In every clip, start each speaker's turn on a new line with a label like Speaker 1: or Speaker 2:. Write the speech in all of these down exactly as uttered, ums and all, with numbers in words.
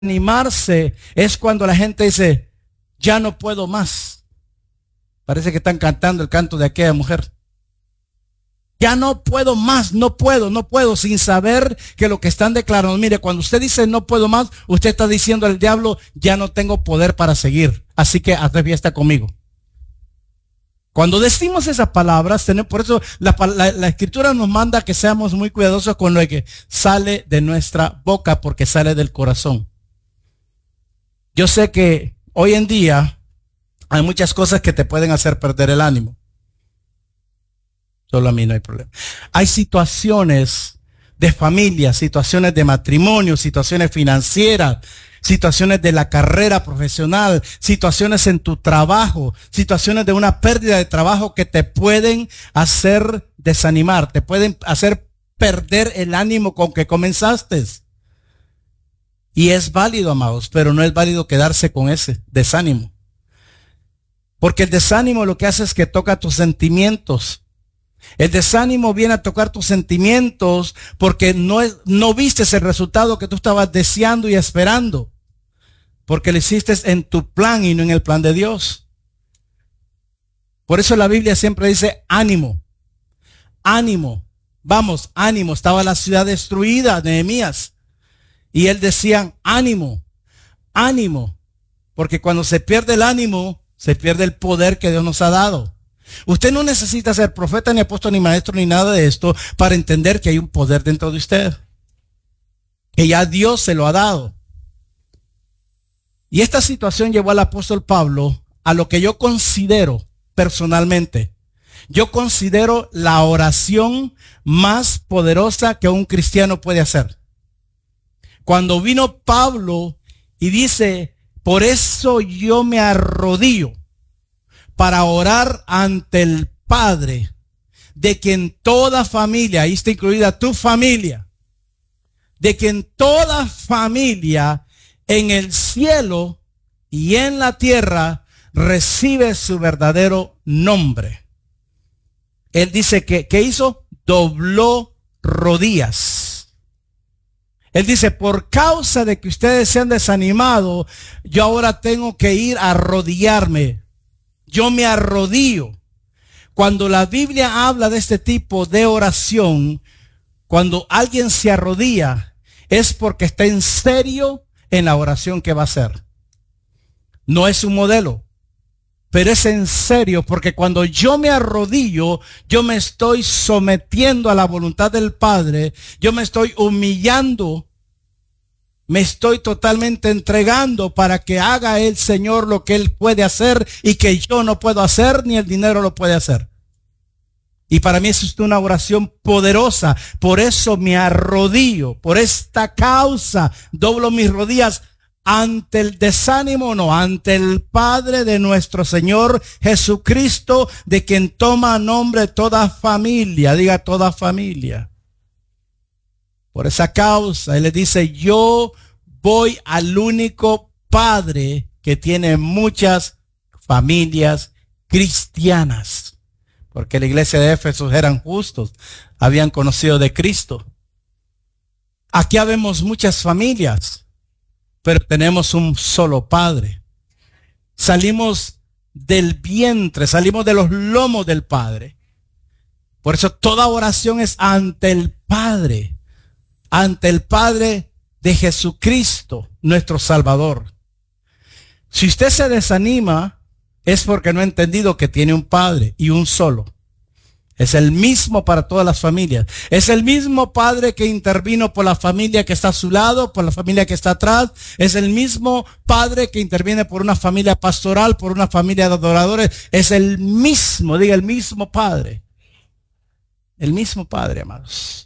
Speaker 1: Animarse es cuando la gente dice, ya no puedo más. Parece que están cantando el canto de aquella mujer. Ya no puedo más, no puedo, no puedo, sin saber que lo que están declarando. Mire, cuando usted dice no puedo más, usted está diciendo al diablo, ya no tengo poder para seguir. Así que haz fiesta conmigo. Cuando decimos esas palabras, tenemos, por eso la, la, la escritura nos manda que seamos muy cuidadosos con lo que sale de nuestra boca, porque sale del corazón. Yo sé que hoy en día hay muchas cosas que te pueden hacer perder el ánimo. Solo a mí no hay problema. Hay situaciones de familia, situaciones de matrimonio, situaciones financieras, situaciones de la carrera profesional, situaciones en tu trabajo, situaciones de una pérdida de trabajo que te pueden hacer desanimar, te pueden hacer perder el ánimo con que comenzaste. Y es válido, amados, pero no es válido quedarse con ese desánimo. Porque el desánimo lo que hace es que toca tus sentimientos. El desánimo viene a tocar tus sentimientos porque no, es, no viste el resultado que tú estabas deseando y esperando. Porque lo hiciste en tu plan y no en el plan de Dios. Por eso la Biblia siempre dice ánimo, ánimo, vamos, ánimo. Estaba la ciudad destruida, Nehemías. Y él decía ánimo, ánimo. Porque cuando se pierde el ánimo, se pierde el poder que Dios nos ha dado. Usted no necesita ser profeta, ni apóstol, ni maestro, ni nada de esto para entender que hay un poder dentro de usted. Que ya Dios se lo ha dado. Y esta situación llevó al apóstol Pablo a lo que yo considero personalmente. Yo considero la oración más poderosa que un cristiano puede hacer. Cuando vino Pablo y dice, por eso yo me arrodillo para orar ante el Padre, de que en toda familia, ahí está incluida tu familia, de que en toda familia en el cielo y en la tierra recibe su verdadero nombre. Él dice que, ¿qué hizo? Dobló rodillas. Él dice, por causa de que ustedes se han desanimado, yo ahora tengo que ir a arrodillarme. Yo me arrodillo. Cuando la Biblia habla de este tipo de oración, cuando alguien se arrodilla, es porque está en serio en la oración que va a hacer. No es un modelo, pero es en serio, porque cuando yo me arrodillo, yo me estoy sometiendo a la voluntad del Padre, yo me estoy humillando, me estoy totalmente entregando para que haga el Señor lo que Él puede hacer y que yo no puedo hacer, ni el dinero lo puede hacer. Y para mí eso es una oración poderosa. Por eso me arrodillo, por esta causa doblo mis rodillas ante el desánimo, no, ante el Padre de nuestro Señor Jesucristo, de quien toma nombre toda familia, diga toda familia. Por esa causa, Él le dice, yo voy al único Padre que tiene muchas familias cristianas. Porque la iglesia de Éfeso eran justos, habían conocido de Cristo. Aquí habemos muchas familias, pero tenemos un solo Padre. Salimos del vientre, salimos de los lomos del Padre. Por eso toda oración es ante el Padre. Ante el Padre de Jesucristo, nuestro Salvador. Si usted se desanima, es porque no ha entendido que tiene un Padre y un solo. Es el mismo para todas las familias. Es el mismo Padre que intervino por la familia que está a su lado, por la familia que está atrás. Es el mismo Padre que interviene por una familia pastoral, por una familia de adoradores. Es el mismo, diga el mismo Padre. El mismo Padre, amados.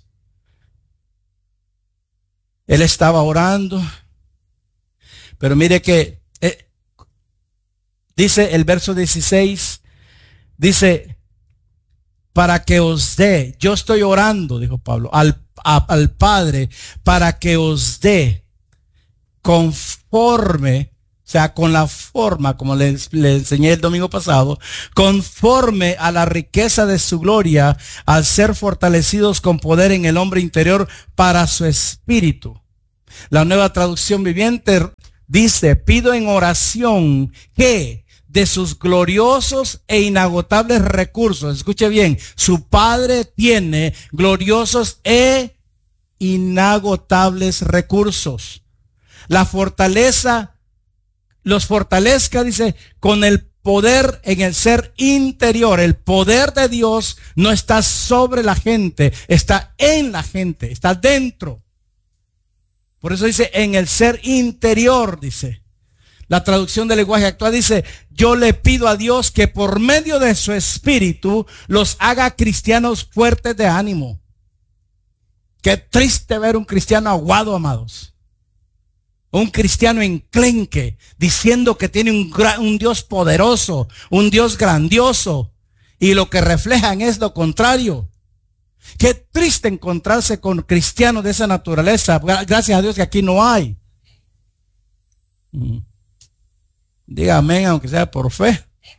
Speaker 1: Él estaba orando, pero mire que eh, dice el verso dieciséis, dice, para que os dé, yo estoy orando, dijo Pablo, al, a, al Padre, para que os dé conforme, o sea, con la forma, como le, le enseñé el domingo pasado, conforme a la riqueza de su gloria, al ser fortalecidos con poder en el hombre interior para su espíritu. La Nueva Traducción Viviente dice, pido en oración que de sus gloriosos e inagotables recursos, escuche bien, su Padre tiene gloriosos e inagotables recursos. La fortaleza, los fortalezca, dice, con el poder en el ser interior. El poder de Dios no está sobre la gente, está en la gente, está dentro. Por eso dice, en el ser interior, dice. La traducción del lenguaje actual dice, yo le pido a Dios que por medio de su espíritu los haga cristianos fuertes de ánimo. Qué triste ver un cristiano aguado, amados. Un cristiano enclenque, diciendo que tiene un, un Dios poderoso, un Dios grandioso, y lo que reflejan es lo contrario. Qué triste encontrarse con cristianos de esa naturaleza. Gracias a Dios que aquí no hay. Diga amén, aunque sea por fe.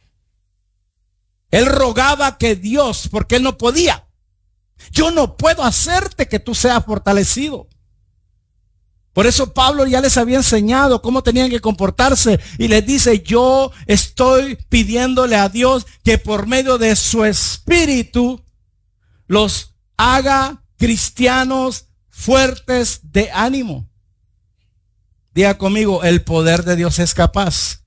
Speaker 1: Él rogaba que Dios, porque él no podía. Yo no puedo hacerte que tú seas fortalecido. Por eso Pablo ya les había enseñado cómo tenían que comportarse y les dice, yo estoy pidiéndole a Dios que por medio de su espíritu los haga cristianos fuertes de ánimo. Diga conmigo, el poder de Dios es capaz.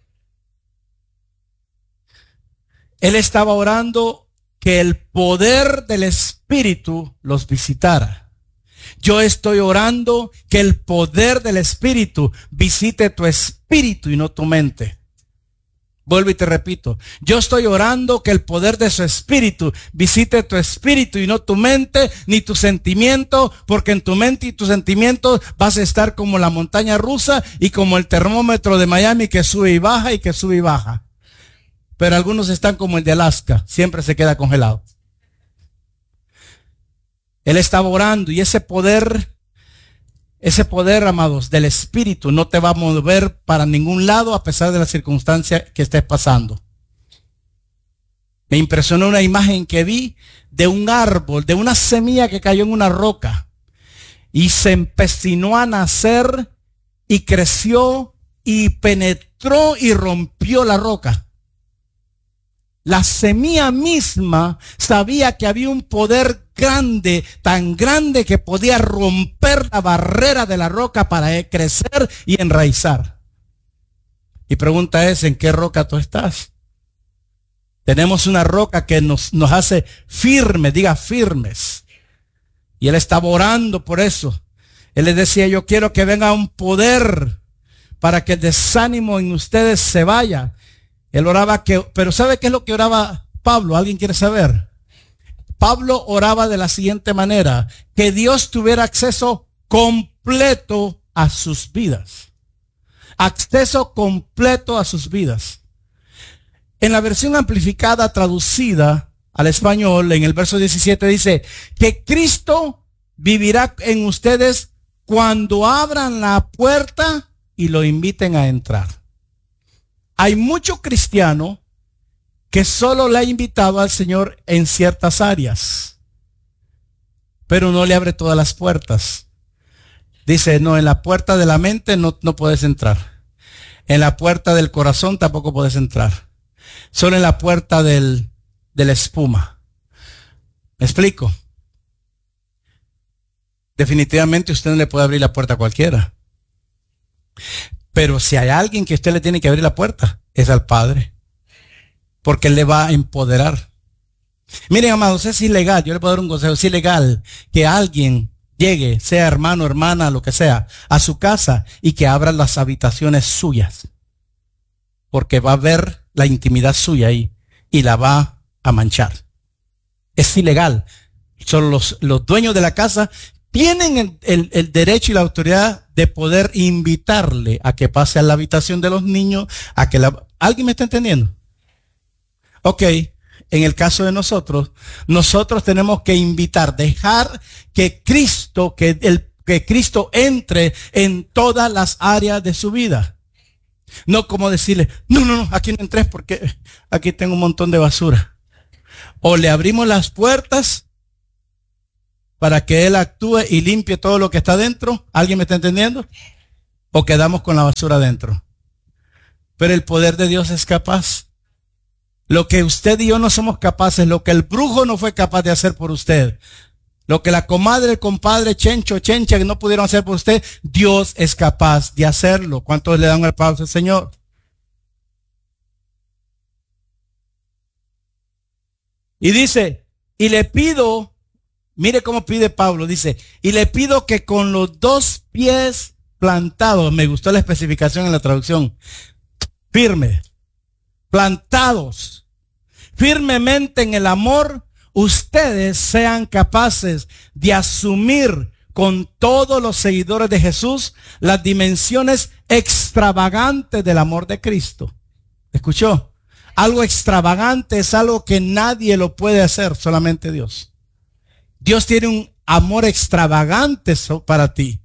Speaker 1: Él estaba orando que el poder del espíritu los visitara. Yo estoy orando que el poder del espíritu visite tu espíritu y no tu mente. Vuelvo y te repito, yo estoy orando que el poder de su espíritu visite tu espíritu y no tu mente ni tu sentimiento, porque en tu mente y tus sentimientos vas a estar como la montaña rusa y como el termómetro de Miami que sube y baja y que sube y baja. Pero algunos están como el de Alaska, siempre se queda congelado. Él estaba orando y ese poder, ese poder, amados, del espíritu no te va a mover para ningún lado a pesar de la circunstancia que estés pasando. Me impresionó una imagen que vi de un árbol, de una semilla que cayó en una roca y se empecinó a nacer y creció y penetró y rompió la roca. La semilla misma sabía que había un poder grande, tan grande que podía romper la barrera de la roca para crecer y enraizar. Y pregunta es, ¿en qué roca tú estás? Tenemos una roca que nos, nos hace firmes, diga firmes. Y él estaba orando por eso. Él les decía, yo quiero que venga un poder para que el desánimo en ustedes se vaya. Él oraba que, pero ¿sabe qué es lo que oraba Pablo? ¿Alguien quiere saber? Pablo oraba de la siguiente manera, que Dios tuviera acceso completo a sus vidas. Acceso completo a sus vidas. En la versión amplificada traducida al español, en el verso diecisiete dice, que Cristo vivirá en ustedes cuando abran la puerta y lo inviten a entrar. Hay mucho cristiano que solo le ha invitado al Señor en ciertas áreas, pero no le abre todas las puertas. Dice, no, en la puerta de la mente no, no puedes entrar. En la puerta del corazón tampoco puedes entrar. Solo en la puerta del, de la espuma. ¿Me explico? Definitivamente usted no le puede abrir la puerta a cualquiera. Pero si hay alguien que usted le tiene que abrir la puerta, es al Padre. Porque Él le va a empoderar. Miren, amados, es ilegal, yo le puedo dar un consejo, es ilegal que alguien llegue, sea hermano, hermana, lo que sea, a su casa y que abra las habitaciones suyas. Porque va a ver la intimidad suya ahí y la va a manchar. Es ilegal. Solo los, los dueños de la casa tienen el, el, el derecho y la autoridad de poder invitarle a que pase a la habitación de los niños, a que la... ¿Alguien me está entendiendo? Ok, en el caso de nosotros, nosotros tenemos que invitar, dejar que Cristo, que, el, que Cristo entre en todas las áreas de su vida. No como decirle, no, no, no, aquí no entres porque aquí tengo un montón de basura. O le abrimos las puertas para que Él actúe y limpie todo lo que está dentro? ¿Alguien me está entendiendo? ¿O quedamos con la basura dentro? Pero el poder de Dios es capaz. Lo que usted y yo no somos capaces, lo que el brujo no fue capaz de hacer por usted, lo que la comadre, el compadre, chencho, chencha que no pudieron hacer por usted, Dios es capaz de hacerlo. ¿Cuántos le dan el aplauso al Señor? Y dice, y le pido, mire cómo pide Pablo, dice, y le pido que con los dos pies plantados, me gustó la especificación en la traducción, firme, plantados, firmemente en el amor, ustedes sean capaces de asumir con todos los seguidores de Jesús las dimensiones extravagantes del amor de Cristo. ¿Escuchó? Algo extravagante es algo que nadie lo puede hacer, solamente Dios. Dios tiene un amor extravagante para ti,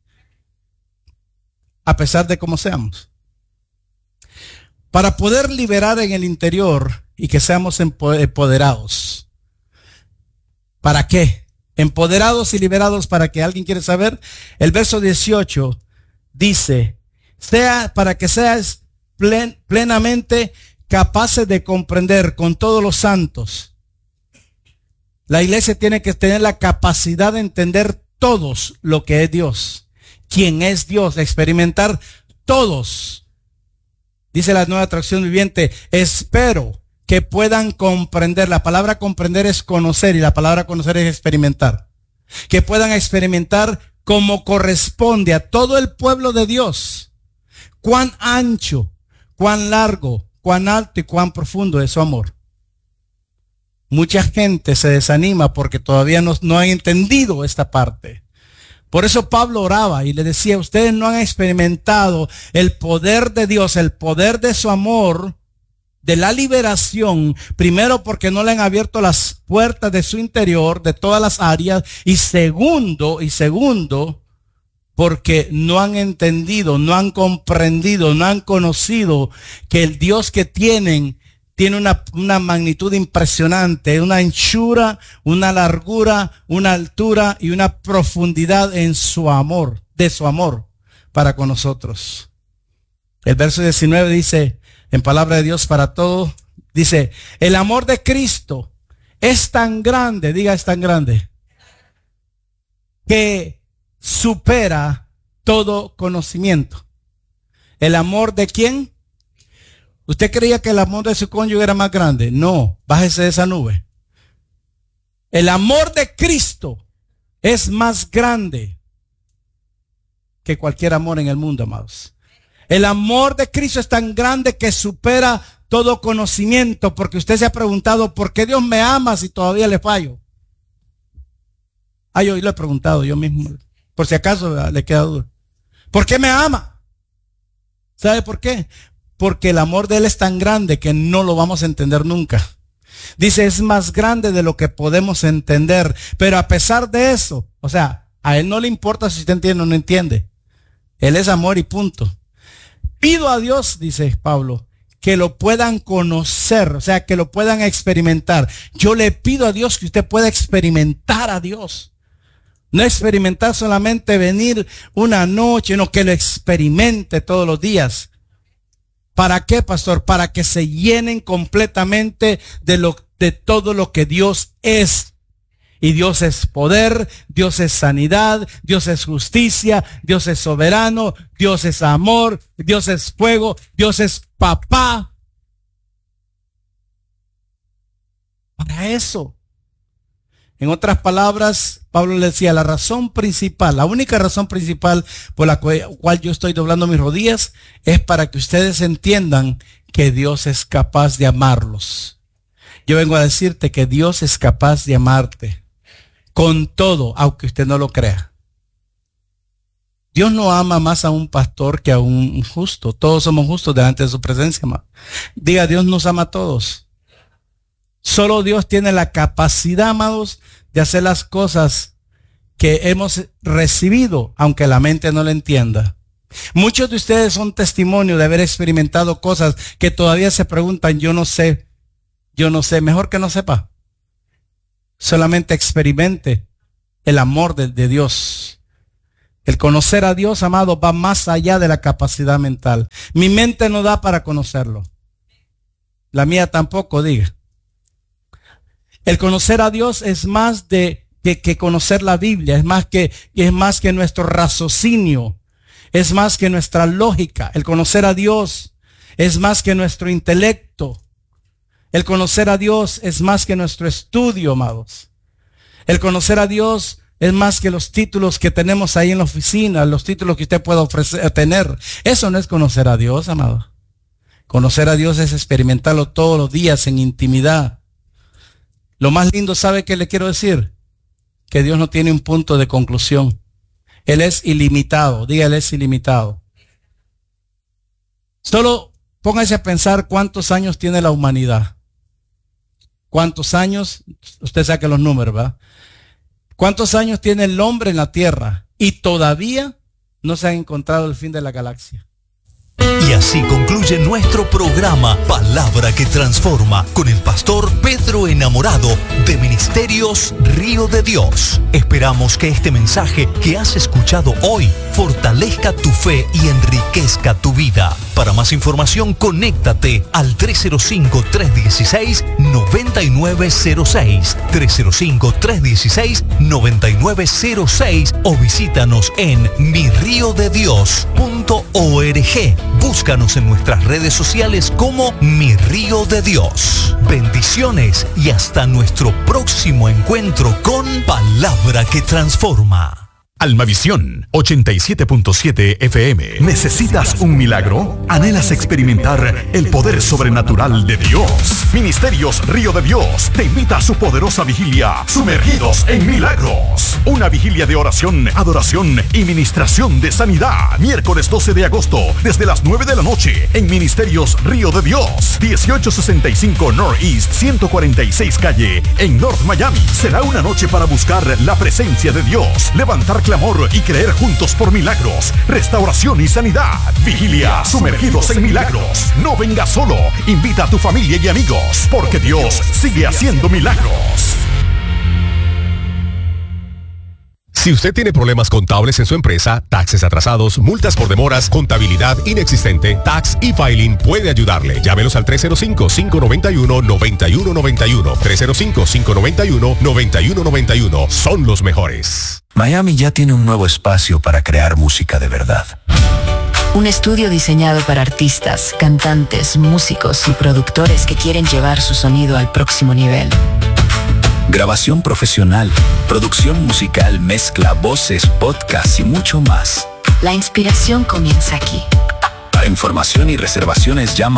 Speaker 1: a pesar de cómo seamos. Para poder liberar en el interior y que seamos empoderados. ¿Para qué? Empoderados y liberados, ¿para que alguien quiere saber? El verso dieciocho dice, sea para que seas plen, plenamente capaces de comprender con todos los santos. La iglesia tiene que tener la capacidad de entender todos lo que es Dios, quién es Dios, de experimentar todos. Dice la Nueva Traducción Viviente, espero que puedan comprender. La palabra comprender es conocer y la palabra conocer es experimentar. Que puedan experimentar como corresponde a todo el pueblo de Dios. Cuán ancho, cuán largo, cuán alto y cuán profundo es su amor. Mucha gente se desanima porque todavía no, no han entendido esta parte. Por eso Pablo oraba y le decía, ustedes no han experimentado el poder de Dios, el poder de su amor, de la liberación, primero porque no le han abierto las puertas de su interior, de todas las áreas, y segundo, y segundo, porque no han entendido, no han comprendido, no han conocido que el Dios que tienen tiene una, una magnitud impresionante, una anchura, una largura, una altura y una profundidad en su amor, de su amor para con nosotros. El verso diecinueve dice, en palabra de Dios para todos, dice, el amor de Cristo es tan grande, diga es tan grande, que supera todo conocimiento. ¿El amor de quién? ¿Usted creía que el amor de su cónyuge era más grande? No, bájese de esa nube. El amor de Cristo es más grande que cualquier amor en el mundo, amados. El amor de Cristo es tan grande que supera todo conocimiento, porque usted se ha preguntado, ¿por qué Dios me ama si todavía le fallo? Ah, yo lo he preguntado yo mismo, por si acaso le queda duda. ¿Por qué me ama? ¿Sabe por qué? Porque el amor de Él es tan grande que no lo vamos a entender nunca. Dice, es más grande de lo que podemos entender. Pero a pesar de eso, o sea, a Él no le importa si usted entiende o no entiende. Él es amor y punto. Pido a Dios, dice Pablo, que lo puedan conocer, o sea, que lo puedan experimentar. Yo le pido a Dios que usted pueda experimentar a Dios. No experimentar solamente venir una noche, no, que lo experimente todos los días. ¿Para qué, pastor? Para que se llenen completamente de lo, de todo lo que Dios es. Y Dios es poder, Dios es sanidad, Dios es justicia, Dios es soberano, Dios es amor, Dios es fuego, Dios es papá. Para eso. En otras palabras, Pablo le decía, la razón principal, la única razón principal por la cual yo estoy doblando mis rodillas es para que ustedes entiendan que Dios es capaz de amarlos. Yo vengo a decirte que Dios es capaz de amarte con todo, aunque usted no lo crea. Dios no ama más a un pastor que a un justo. Todos somos justos delante de su presencia, amado. Diga, Dios nos ama a todos. Solo Dios tiene la capacidad, amados, de hacer las cosas que hemos recibido, aunque la mente no lo entienda. Muchos de ustedes son testimonio de haber experimentado cosas que todavía se preguntan, yo no sé, yo no sé, mejor que no sepa. Solamente experimente el amor de, de Dios. El conocer a Dios, amado, va más allá de la capacidad mental. Mi mente no da para conocerlo. La mía tampoco, diga. El conocer a Dios es más de que, que conocer la Biblia, es más que, es más que nuestro raciocinio, es más que nuestra lógica. El conocer a Dios es más que nuestro intelecto. El conocer a Dios es más que nuestro estudio, amados. El conocer a Dios es más que los títulos que tenemos ahí en la oficina, los títulos que usted pueda ofrecer, tener. Eso no es conocer a Dios, amado. Conocer a Dios es experimentarlo todos los días en intimidad. Lo más lindo, ¿sabe qué le quiero decir? Que Dios no tiene un punto de conclusión. Él es ilimitado. Diga, Él es ilimitado. Solo póngase a pensar cuántos años tiene la humanidad. ¿Cuántos años? Usted saque los números, ¿verdad? ¿Cuántos años tiene el hombre en la tierra? Y todavía no se ha encontrado el fin de la galaxia.
Speaker 2: Y así concluye nuestro programa Palabra que Transforma con el pastor Pedro Enamorado de Ministerios Río de Dios. Esperamos que este mensaje que has escuchado hoy fortalezca tu fe y enriquezca tu vida. Para más información, conéctate al tres cero cinco, tres uno seis, nueve nueve cero seis, tres cero cinco, tres uno seis, nueve nueve cero seis o visítanos en mi río de dios punto org. Búscanos en nuestras redes sociales como Mi Río de Dios. Bendiciones y hasta nuestro próximo encuentro con Palabra que Transforma.
Speaker 3: Almavisión ochenta y siete punto siete F M. ¿Necesitas un milagro? ¿Anhelas experimentar el poder sobrenatural de Dios? Ministerios Río de Dios te invita a su poderosa vigilia Sumergidos en Milagros. Una vigilia de oración, adoración y ministración de sanidad. Miércoles doce de agosto, desde las nueve de la noche, en Ministerios Río de Dios, dieciocho sesenta y cinco Northeast ciento cuarenta y seis Calle, en North Miami. Será una noche para buscar la presencia de Dios, levantar clamor y creer juntos por milagros, restauración y sanidad. Vigilia Sumergidos en Milagros. No vengas solo, invita a tu familia y amigos, porque Dios sigue haciendo milagros.
Speaker 4: Si usted tiene problemas contables en su empresa, taxes atrasados, multas por demoras, contabilidad inexistente, Tax e-Filing puede ayudarle. Llámelos al tres cero cinco, cinco nueve uno, nueve uno nueve uno. tres cero cinco, cinco nueve uno, nueve uno nueve uno. Son los mejores.
Speaker 5: Miami ya tiene un nuevo espacio para crear música de verdad.
Speaker 6: Un estudio diseñado para artistas, cantantes, músicos y productores que quieren llevar su sonido al próximo nivel.
Speaker 5: Grabación profesional, producción musical, mezcla, voces, podcast y mucho más.
Speaker 6: La inspiración comienza aquí.
Speaker 5: Para información y reservaciones llama